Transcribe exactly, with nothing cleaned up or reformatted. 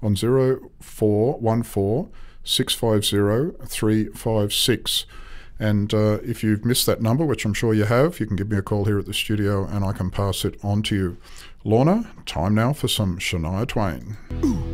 on zero four one four, six five zero, three five six. And uh, if you've missed that number, which I'm sure you have, you can give me a call here at the studio and I can pass it on to you. Lorna, time now for some Shania Twain. Ooh.